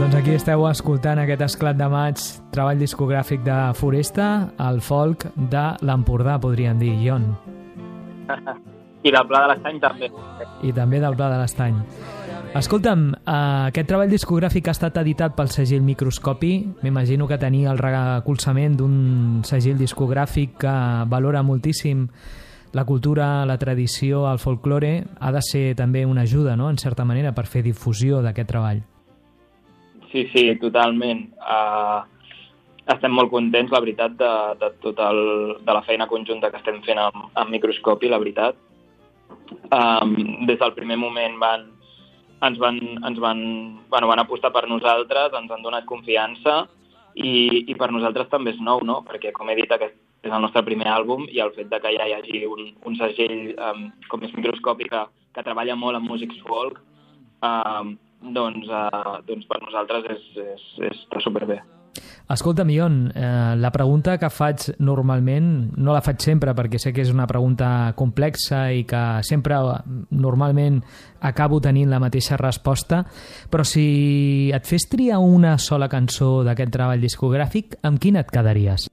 Doncs aquí esteu escoltant aquest Esclat de maig, treball discogràfic de Foresta, el folk de l'Empordà, podríem dir, Ion. I del Pla de l'Estany també. I també del Pla de l'Estany. Escolta'm, aquest treball discogràfic ha estat editat pel segell Microscopi. M'imagino que tenir el recolzament d'un segell discogràfic que valora moltíssim la cultura, la tradició, el folklore, ha de ser també una ajuda, no?, en certa manera, per fer difusió d'aquest treball. Sí, totalment. Estem molt contents, la veritat, de la feina conjunta que estem fent amb Microscopi, la veritat. Des del primer moment van apostar per nosaltres, ens han donat confiança i per nosaltres també és nou, no? Perquè, com he dit, aquest és el nostre primer àlbum i el fet de que ja hi hagi un segell com és Microscopi que treballa molt amb músics folk, doncs per nosaltres està superbé. Escolta, Ion, la pregunta que faig normalment, no la faig sempre perquè sé que és una pregunta complexa i que sempre normalment acabo tenint la mateixa resposta, però si et fes triar una sola cançó d'aquest treball discogràfic, amb quina et quedaries?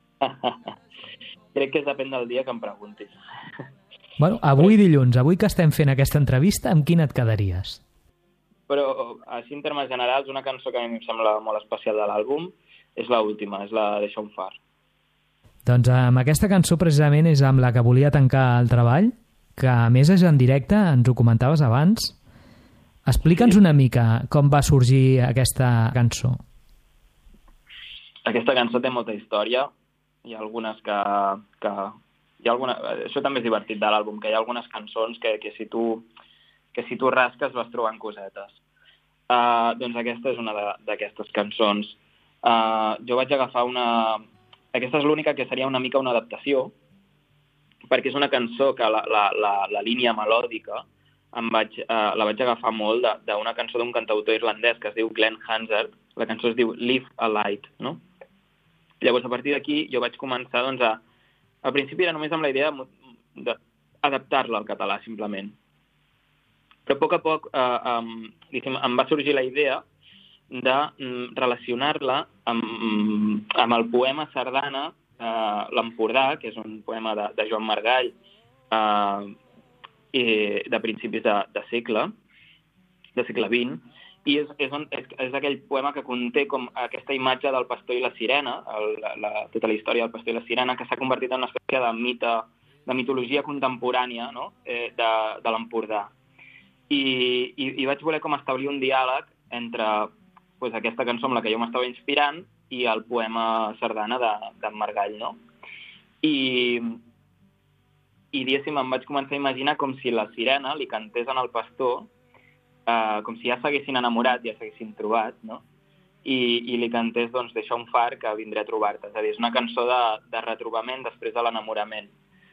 Crec que depèn del dia que em preguntis. Bueno, avui dilluns, avui que estem fent aquesta entrevista, amb quina et quedaries? Però, així en termes generals, una cançó que a mi em sembla molt especial de l'àlbum és l'última, és la de Sean Far. Doncs amb aquesta cançó precisament és amb la que volia tancar el treball, que a més és en directe, ens ho comentaves abans. Explica'ns una mica com va sorgir aquesta cançó. Aquesta cançó té molta història. Hi ha algunes això també és divertit de l'àlbum, que hi ha algunes cançons que si tu rasques vas trobant cosetes. Doncs aquesta és una d'aquestes cançons. Jo vaig agafar aquesta és l'única que seria una mica una adaptació, perquè és una cançó que la línia melòdica la vaig agafar molt d'una cançó d'un cantautor irlandès que es diu Glenn Hansard. La cançó es diu Live a Light, no? Llavors, a partir d'aquí, jo vaig començar, doncs, al principi era només amb la idea d'adaptar-la al català, simplement. Però a poc em va sorgir la idea de relacionar-la amb el poema Sardana, l'Empordà, que és un poema de Joan Margall, de principis de segle XX, i és aquell poema que conté com aquesta imatge del pastor i la sirena, tota la història del pastor i la sirena, que s'ha convertit en una espècie de mitologia contemporània, no?, de l'Empordà. I vaig voler com establir un diàleg entre aquesta cançó amb la que jo m'estava inspirant i el poema Sardana d'en Margall, no? I diguéssim, em vaig començar a imaginar com si la sirena li cantés en el pastor, com si ja s'haguessin enamorat, ja s'haguessin trobat, no? I li cantés, doncs, deixa un far que vindré a trobar-te. És a dir, és una cançó de retrobament després de l'enamorament.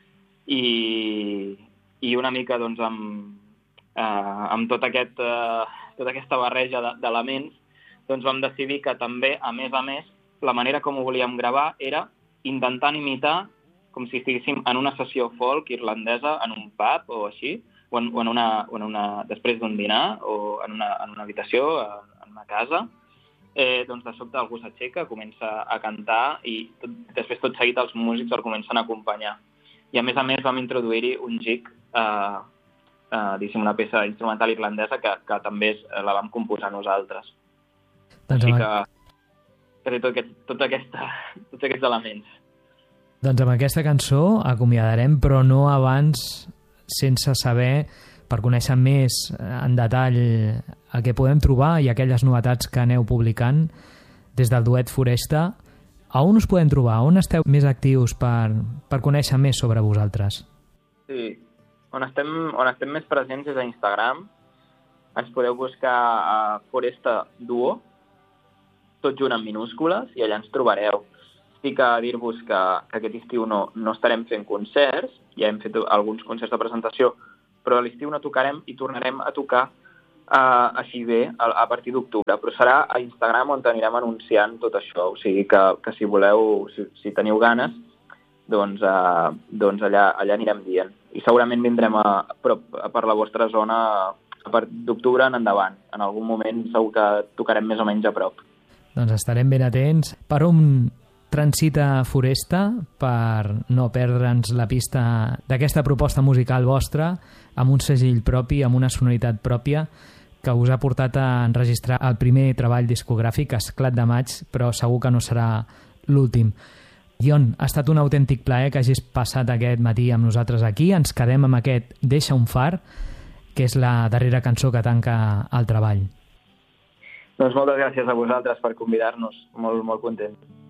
I una mica, doncs, amb tota aquesta barreja d'elements, doncs vam decidir que també, a més, la manera com ho volíem gravar era intentant imitar com si estiguéssim en una sessió folk irlandesa en un pub o així, o després d'un dinar, o en una habitació, en una casa. Doncs de sobte algú s'aixeca, comença a cantar i després tot seguit els músics el comencen a acompanyar. I a més vam introduir-hi un jig, diguéssim, una peça instrumental irlandesa que també la vam composar nosaltres. Així que té tots aquests elements. Doncs amb aquesta cançó acomiadarem, però no abans sense saber, per conèixer més en detall el que podem trobar i aquelles novetats que aneu publicant des del duet Foresta. A on us podem trobar? On esteu més actius per conèixer més sobre vosaltres? Sí, on estem més presents és a Instagram. Ens podeu buscar a Foresta Duo, tot junt en minúscules, i allà ens trobareu. Estic a dir-vos que aquest estiu no estarem fent concerts, ja hem fet alguns concerts de presentació, però a l'estiu no tocarem i tornarem a tocar així bé a partir d'octubre, però serà a Instagram on anirem anunciant tot això, o sigui que si voleu, si teniu ganes, doncs allà anirem dient. I segurament vindrem per la vostra zona d'octubre en endavant. En algun moment segur que tocarem més o menys a prop. Doncs estarem ben atents. Per on transita Foresta per no perdre'ns la pista d'aquesta proposta musical vostra, amb un segell propi, amb una sonoritat pròpia, que us ha portat a enregistrar el primer treball discogràfic, Esclat de maig, però segur que no serà l'últim. Ion, ha estat un autèntic plaer que hagis passat aquest matí amb nosaltres aquí. Ens quedem amb aquest Deixa un far, que és la darrera cançó que tanca el treball. Doncs moltes gràcies a vosaltres per convidar-nos. Molt, molt content.